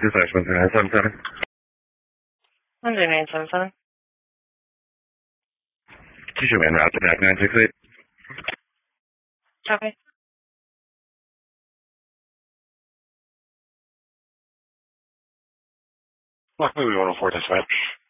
2-1-977. 1-977. T-Shirt Route back 968. Copy. Lock movie 104 dispatch.